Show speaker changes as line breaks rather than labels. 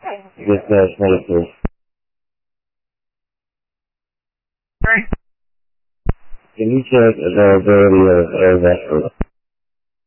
Dispatch 22. Can you check availability of air vessels?